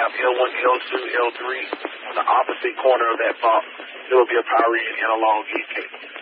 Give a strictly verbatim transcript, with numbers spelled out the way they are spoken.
have L one, L two, L three. On the opposite corner of that box, there will be a power reading analog gate cable.